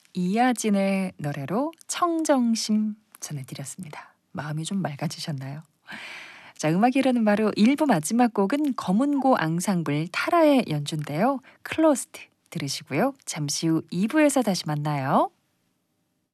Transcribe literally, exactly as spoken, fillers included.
이하진의 노래로 청정심 전해드렸습니다. 마음이 좀 맑아지셨나요? 자, 음악 이르는 바로 일 부 마지막 곡은 검은고 앙상블 타라의 연주인데요. 클로스트 들으시고요. 잠시 후 이 부에서 다시 만나요.